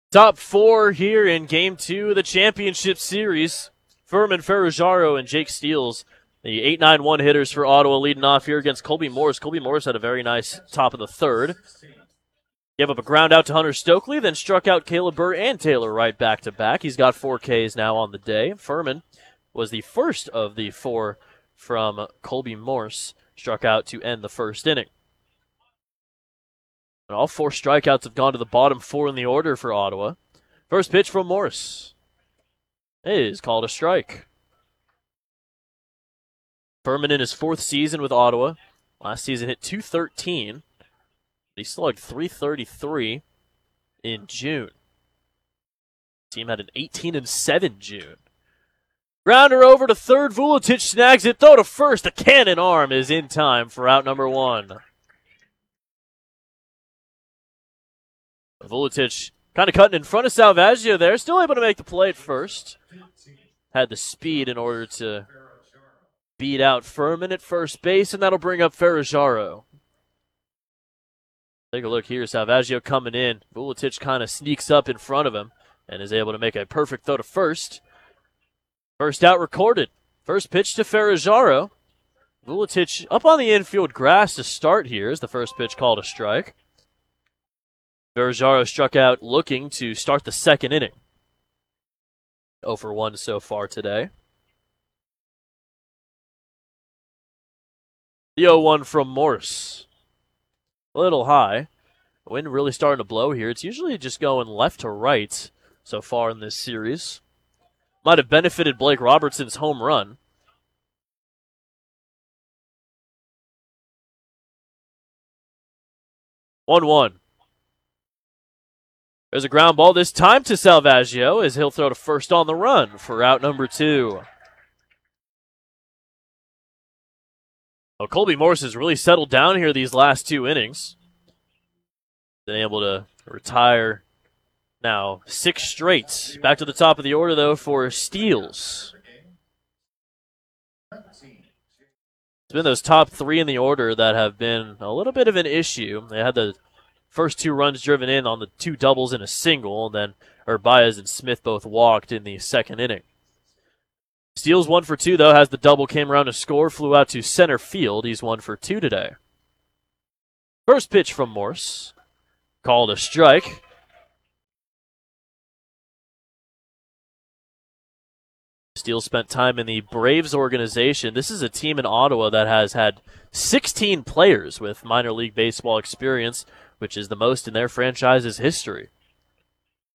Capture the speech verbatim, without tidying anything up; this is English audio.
Top four here in Game two of the Championship Series. Furman Ferrajaro and Jake Steels, the eight nine one hitters for Ottawa, leading off here against Colby Morris. Colby Morris had a very nice top of the third. Gave up a ground out to Hunter Stokely, then struck out Caleb Burr and Taylor Wright back-to-back. He's got four Ks now on the day. Furman was the first of the four from Colby Morris. Struck out to end the first inning. And all four strikeouts have gone to the bottom four in the order for Ottawa. First pitch from Morris is called a strike. Furman in his fourth season with Ottawa. Last season hit two thirteen. He slugged three thirty-three in June. Team had an eighteen and seven June. Grounder over to third. Vuletic snags it. Throw to first. The cannon arm is in time for out number one. Vuletic kind of cutting in front of Salvaggio there. Still able to make the play at first. Had the speed in order to beat out Furman at first base, and that'll bring up Ferrajaro. Take a look here. Salvaggio coming in. Vuletic kind of sneaks up in front of him and is able to make a perfect throw to first. First out recorded. First pitch to Ferrajaro. Vuletic up on the infield grass to start here as the first pitch called a strike. Ferrajaro struck out looking to start the second inning. oh for one so far today. The oh one from Morse. A little high. The wind really starting to blow here. It's usually just going left to right so far in this series. Might have benefited Blake Robertson's home run. one one. There's a ground ball this time to Salvaggio as he'll throw to first on the run for out number two. Well, Colby Morris has really settled down here these last two innings. Been able to retire now six straight. Back to the top of the order, though, for Steels. It's been those top three in the order that have been a little bit of an issue. They had the first two runs driven in on the two doubles and a single, and then Urbaez and Smith both walked in the second inning. Steele's one for two, though, has the double, came around to score, flew out to center field. He's one for two today. First pitch from Morse, called a strike. Steele spent time in the Braves organization. This is a team in Ottawa that has had sixteen players with minor league baseball experience, which is the most in their franchise's history.